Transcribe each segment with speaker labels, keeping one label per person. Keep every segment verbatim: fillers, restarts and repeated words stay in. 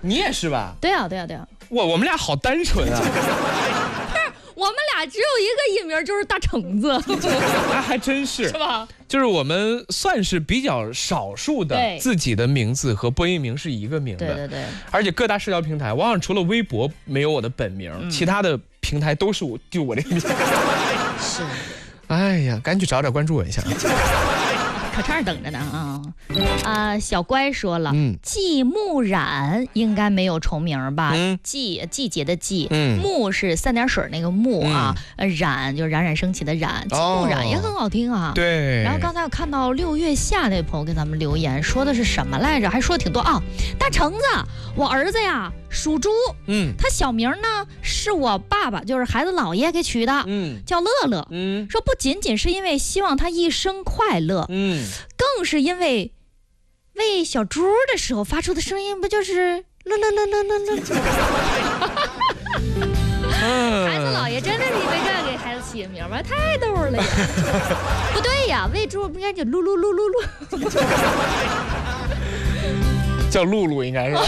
Speaker 1: 你也是吧？
Speaker 2: 对啊，对啊，对啊。
Speaker 1: 我我们俩好单纯啊。
Speaker 2: 我们俩只有一个艺名，就是大橙子。
Speaker 1: 那还真是，
Speaker 2: 是吧？
Speaker 1: 就是我们算是比较少数的自己的名字和播音名是一个名的。
Speaker 2: 对对对。
Speaker 1: 而且各大社交平台，我好像除了微博没有我的本名，嗯、其他的平台都是我就我这个名。
Speaker 2: 是。
Speaker 1: 哎呀，赶紧找找关注我一下。
Speaker 2: 可这儿等着呢啊！啊、呃，小乖说了，嗯，季木染应该没有重名吧？嗯，季季节的季，嗯，木是三点水那个木啊，呃、嗯，染就冉冉升起的冉，季木染也很好听啊。
Speaker 1: 对。
Speaker 2: 然后刚才我看到六月夏那朋友给咱们留言，说的是什么来着？还说挺多啊。大橙子，我儿子呀属猪，嗯，他小名呢是我爸爸，就是孩子姥爷给取的，嗯，叫乐乐，嗯，说不仅仅是因为希望他一生快乐，嗯。更是因为喂小猪的时候发出的声音，不就是乐乐乐乐乐乐？孩子姥爷真的是因为这个给孩子起的名吗？太逗了呀！不对呀，喂猪不应该叫噜噜噜噜噜？
Speaker 1: 叫露露应该是吧？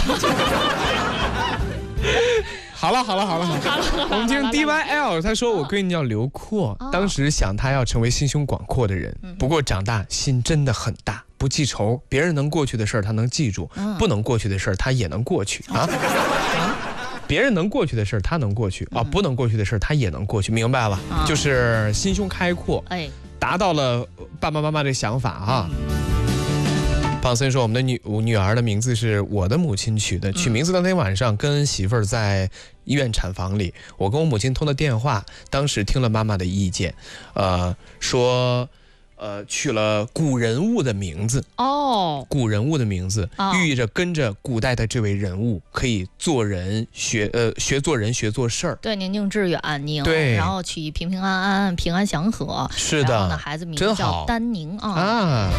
Speaker 1: 好了好了好了好了，我们听 D Y L， 他说我闺女叫刘阔，哦、当时想她要成为心胸广阔的人，嗯、不过长大心真的很大，不记仇，别人能过去的事儿她能记住，嗯、不能过去的事儿她也能过去啊。别人能过去的事儿她能过去啊，不能过去的事儿她也能过去，明白了？嗯、就是心胸开阔，哎，达到了爸爸妈妈的想法啊。嗯胖森说：“我们的女女儿的名字是我的母亲取的。取名字当天晚上，跟媳妇儿在医院产房里，我跟我母亲通了电话，当时听了妈妈的意见，呃，说，呃，取了古人物的名字哦，古人物的名字，哦、寓意着跟着古代的这位人物，可以做人学呃学做人学做事儿。
Speaker 2: 对，宁静致远，宁
Speaker 1: 对，
Speaker 2: 然后取平平安安、平安祥和。
Speaker 1: 是的，
Speaker 2: 然后呢，孩子名字叫丹宁啊。啊”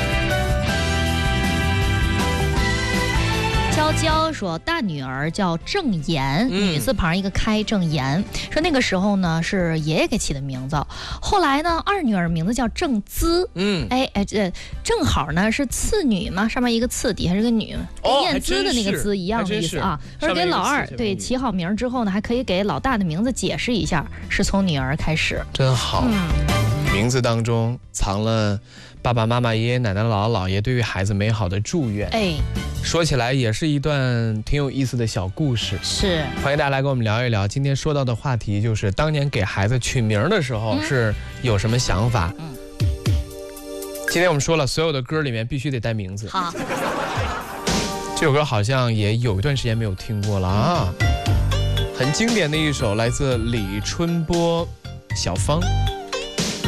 Speaker 2: 娇娇说，大女儿叫郑妍，嗯、女字旁一个开，郑妍。说那个时候呢是爷爷给起的名字，后来呢二女儿名字叫郑姿，嗯，哎哎这正好呢是次女嘛，上面一个次，底下是个女，跟
Speaker 1: 哦、
Speaker 2: 燕姿的那个姿一样的意思啊。而给老二对起好名之后呢，还可以给老大的名字解释一下，是从女儿开始，
Speaker 1: 真好。嗯、名字当中藏了爸爸妈妈、爷爷奶奶、姥姥姥爷对于孩子美好的祝愿。哎，说起来也是一段挺有意思的小故事。
Speaker 2: 是，
Speaker 1: 欢迎大家来跟我们聊一聊。今天说到的话题就是当年给孩子取名的时候是有什么想法。嗯，今天我们说了，所有的歌里面必须得带名字。好，这首歌好像也有一段时间没有听过了啊，很经典的一首，来自李春波、小芳。